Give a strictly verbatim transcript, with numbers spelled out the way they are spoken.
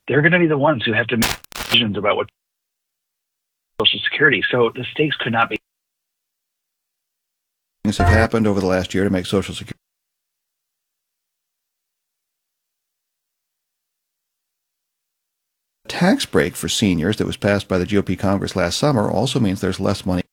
they're going to be the ones who have to make decisions about what Social Security. So the stakes could not be. Things have happened over the last year to make Social Security. Tax break for seniors that was passed by the G O P Congress last summer also means there's less money